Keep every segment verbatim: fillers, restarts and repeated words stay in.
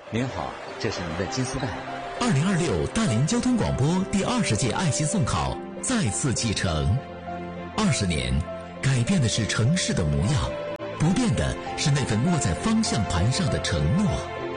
您好，这是您的金丝带。 二零二六大连交通广播第二十届爱心送考再次启程。二十年，改变的是城市的模样，不变的是那份握在方向盘上的承诺。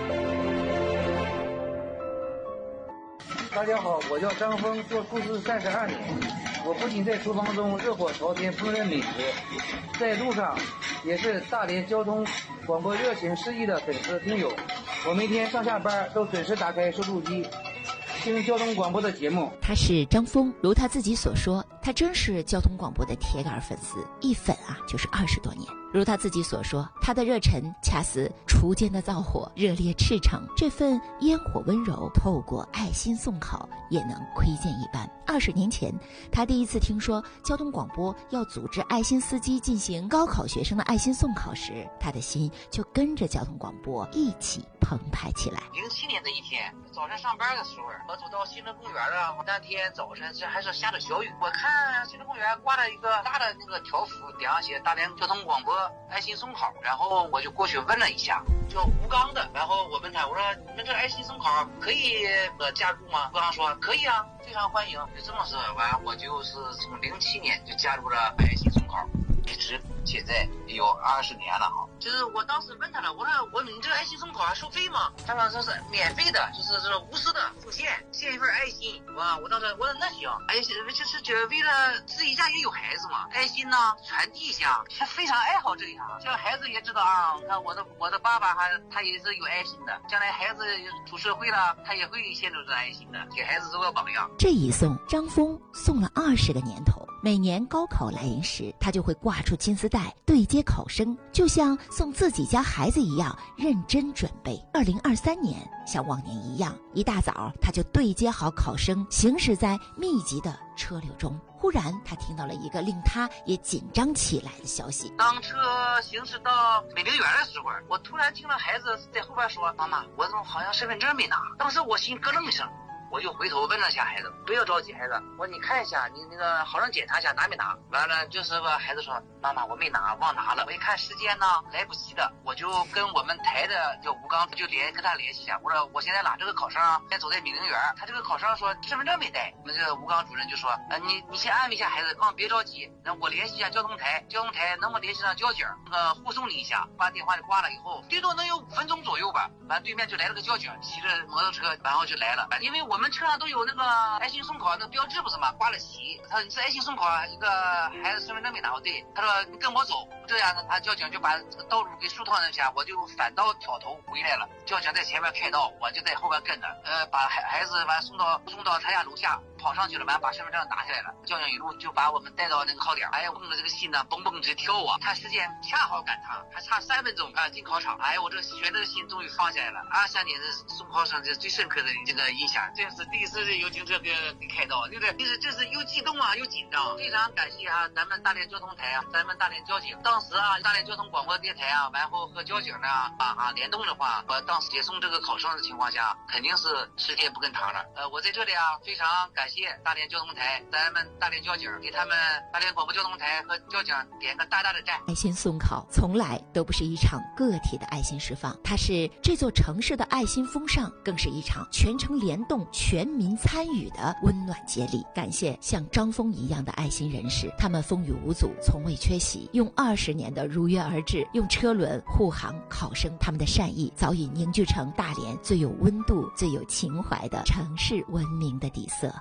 大家好，我叫张峰，做厨师三十二年。我不仅在厨房中热火朝天烹饪美食，在路上也是大连交通广播热情示意的粉丝听友。我每天上下班都准时打开收录机，听交通广播的节目。 他是张峰，如他自己所说，他真是交通广播的铁杆粉丝，一粉啊就是二十多年。如他自己所说，他的热忱恰似锄尖的灶火，热烈赤诚，这份烟火温柔透过爱心送考也能窥见一斑。二十年前，他第一次听说交通广播要组织爱心司机进行高考学生的爱心送考时，他的心就跟着交通广播一起澎湃起来。 零七年的一天早上上班的时候，我走到新城公园了。那天早晨这还是下着小雨，我看新城公园挂了一个大的那个条幅，顶上写大连交通广播爱心送考，然后我就过去问了一下，叫吴刚的，然后我问他，我说你们这爱心送考可以呃加入吗？吴刚说可以啊，非常欢迎。就这么说完，我就是从零七年就加入了爱心送考，一直现在有二十年了哈。就是我当时问他了，我说我你这爱心送考还收费吗？他说这是免费的，就是这无私的奉献，献一份爱心。哇，我当时我说那行，爱心就是觉得为了自己家也有孩子嘛，爱心呢传递一下，是非常爱好这一行。像孩子也知道啊，你看我的我的爸爸还他也是有爱心的，将来孩子出社会了，他也会献出这爱心的，给孩子做个榜样。 这一送，张峰送了二十个年头。每年高考来临时，他就会挂出金丝带对接考生，就像送自己家孩子一样认真准备。二零二三年像往年一样，一大早他就对接好考生，行驶在密集的车流中。忽然他听到了一个令他也紧张起来的消息。 当车行驶到美陵园的时候，我突然听到孩子在后边说，妈妈，我怎么好像身份证没拿？当时我心咯楞一声，我就回头问了一下孩子，不要着急孩子，我说你看一下你那个好生检查一下拿没拿。完了就是吧，孩子说妈妈我没拿，忘拿了。我一看时间呢来不及的，我就跟我们台的叫吴刚就联跟他联系一下，我说我现在拿这个考生现在走在美陵园，他这个考生说身份证没带。那个吴刚主任就说呃你你先安慰一下孩子，告别着急，那我联系一下交通台，交通台能不能联系上交警那个护送你一下。把电话就挂了以后，最多能有五分钟左右吧，完对面就来了个交警，骑着摩托车然后就来了。因为我们车上都有那个爱心送考那个标志不是吗？挂了旗。他说你是爱心送考一个孩子身份证没拿。我对，他说你跟我走。这样呢，他交警就把这个道路给疏通了一下，我就反倒挑头回来了。交警在前面开道，我就在后边跟着，呃，把孩孩子完送到送到他家楼下，跑上去了，完把身份证拿下来了。交警一路就把我们带到那个考点。哎呀，我们的这个心呢蹦蹦直跳啊！看时间恰好赶上，还差三分钟啊进考场。哎呀，我这个悬着的心终于放下来了。二三年的送考生这最深刻的这个印象，这是第一次有警车给给开道，对不对？就是这是又激动啊又紧张。非常感谢啊咱们大连交通台啊，咱们大连交警。当时啊大连交通广播电台啊，完后和交警呢啊啊联动的话，我当时接送这个考生的情况下，肯定是时间不跟堂了。呃，我在这里啊非常感谢大连交通台，咱们大连交警给他们大连广播交通台和交警点个大大的赞。 爱心送考从来都不是一场个体的爱心释放，它是这座城市的爱心风尚，更是一场全城联动、全民参与的温暖接力。感谢像张峰一样的爱心人士，他们风雨无阻，从未缺席，用二十年的如约而至，用车轮护航考生，他们的善意早已凝聚成大连最有温度、最有情怀的城市文明的底色。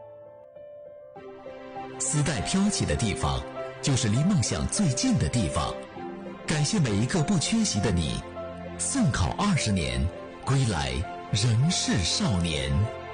丝带飘起的地方，就是离梦想最近的地方。感谢每一个不缺席的你，送考二十年，归来仍是少年。